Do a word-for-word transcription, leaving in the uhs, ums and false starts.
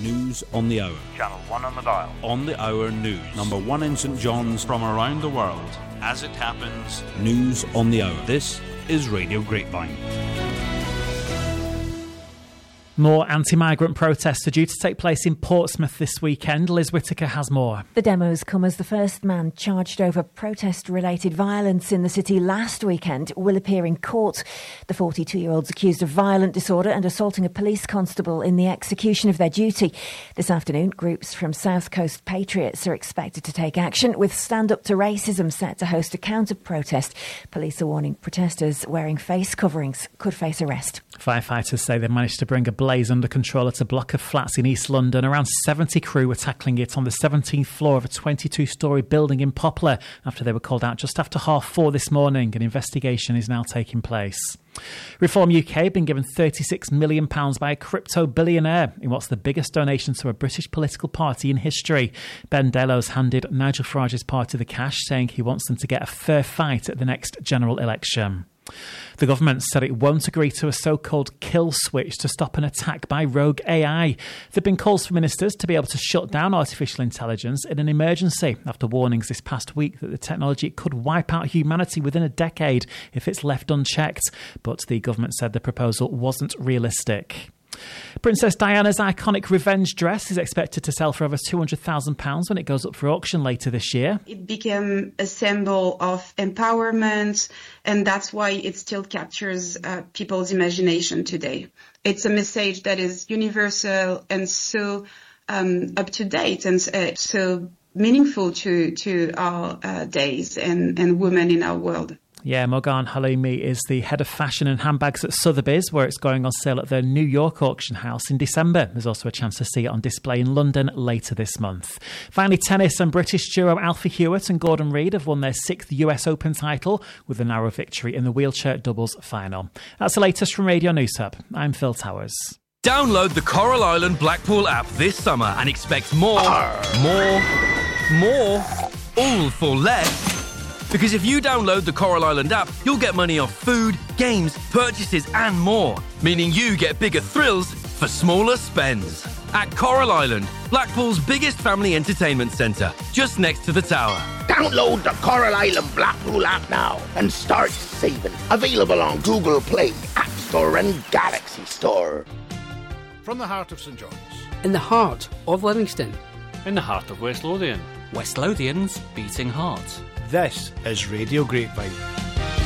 News on the hour. Channel one on the dial. On the hour news. Number one in St John's. From around the world. As it happens. News on the hour. This is Radio Grapevine. More anti-migrant protests are due to take place in Portsmouth this weekend. Liz Whittaker has more. The demos come as the first man charged over protest-related violence in the city last weekend will appear in court. The forty-two-year-old's accused of violent disorder and assaulting a police constable in the execution of their duty. This afternoon, groups from South Coast Patriots are expected to take action, with Stand Up to Racism set to host a counter-protest. Police are warning protesters wearing face coverings could face arrest. Firefighters say they managed to bring a blaze under control at a block of flats in East London. Around seventy crew were tackling it on the seventeenth floor of a twenty-two-storey building in Poplar after they were called out just after half four this morning. An investigation is now taking place. Reform U K have been given thirty-six million pounds by a crypto billionaire in what's the biggest donation to a British political party in history. Ben Delos handed Nigel Farage's party the cash, saying he wants them to get a fair fight at the next general election. The government said it won't agree to a so-called kill switch to stop an attack by rogue A I. There have been calls for ministers to be able to shut down artificial intelligence in an emergency after warnings this past week that the technology could wipe out humanity within a decade if it's left unchecked. But the government said the proposal wasn't realistic. Princess Diana's iconic revenge dress is expected to sell for over two hundred thousand pounds when it goes up for auction later this year. It became a symbol of empowerment, and that's why it still captures uh, people's imagination today. It's a message that is universal and so um, up to date and uh, so meaningful to, to our uh, days and, and women in our world. Yeah, Morgan Halloumi is the head of fashion and handbags at Sotheby's, where it's going on sale at their New York auction house in December. There's also a chance to see it on display in London later this month. Finally, tennis, and British duo Alfie Hewitt and Gordon Reid have won their sixth U S Open title with a narrow victory in the wheelchair doubles final. That's the latest from Radio News Hub. I'm Phil Towers. Download the Coral Island Blackpool app this summer and expect more, more, more, all for less. Because if you download the Coral Island app, you'll get money off food, games, purchases and more. Meaning you get bigger thrills for smaller spends. At Coral Island, Blackpool's biggest family entertainment centre, just next to the tower. Download the Coral Island Blackpool app now and start saving. Available on Google Play, App Store and Galaxy Store. From the heart of St John's. In the heart of Livingston. In the heart of West Lothian. West Lothian's beating heart. This is Radio Grapevine.